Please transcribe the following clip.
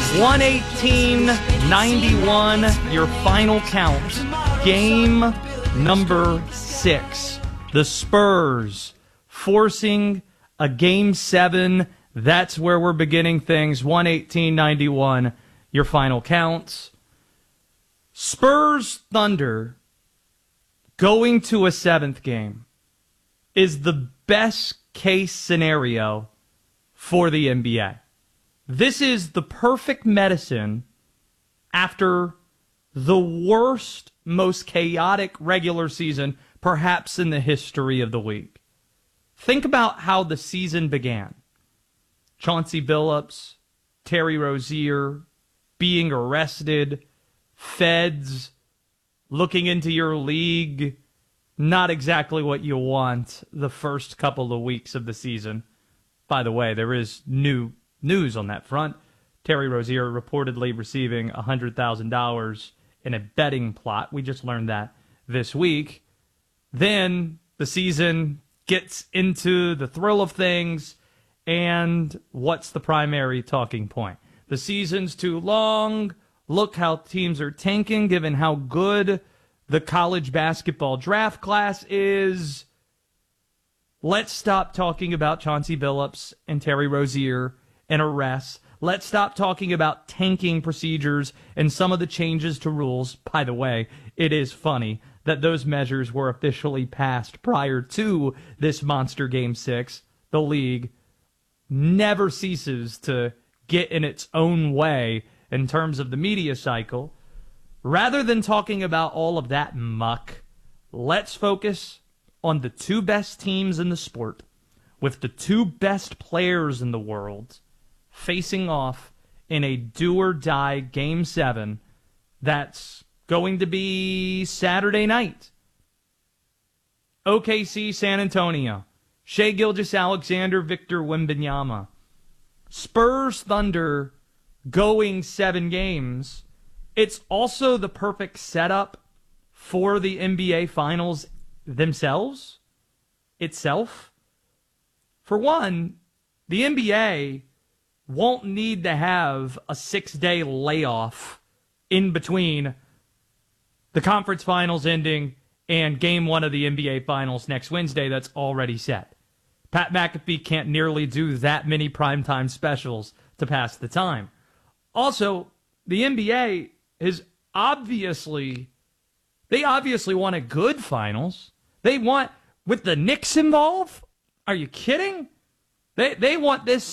118-91, your final count. Game number 6. The Spurs forcing a Game 7. That's where we're beginning things. 118-91, your final counts. Spurs Thunder going to a 7th game is the best case scenario for the NBA. This is the perfect medicine after the worst, most chaotic regular season, perhaps in the history of the league. Think about how the season began. Chauncey Billups, Terry Rozier being arrested, feds looking into your league. Not exactly what you want the first couple of weeks of the season. By the way, there is new news on that front. Terry Rozier reportedly receiving $100,000 in a betting plot. We just learned that this week. Then the season gets into the thrill of things, and what's the primary talking point? The season's too long. Look how teams are tanking given how good the college basketball draft class is. Let's stop talking about Chauncey Billups and Terry Rozier and arrests. Let's stop talking about tanking procedures and some of the changes to rules. By the way, it is funny that those measures were officially passed prior to this monster Game 6. The league never ceases to get in its own way in terms of the media cycle. Rather than talking about all of that muck, let's focus on the 2 best teams in the sport with the 2 best players in the world facing off in a do-or-die Game 7 that's going to be Saturday night. OKC, San Antonio. Shai Gilgeous-Alexander, Victor Wembanyama. Spurs Thunder going 7 games. It's also the perfect setup for the NBA Finals itself. For one, the NBA won't need to have a 6-day layoff in between the conference finals ending and Game 1 of the NBA Finals next Wednesday that's already set. Pat McAfee can't nearly do that many primetime specials to pass the time. Also, the NBA is obviously want a good finals. They want, with the Knicks involved? Are you kidding? They want this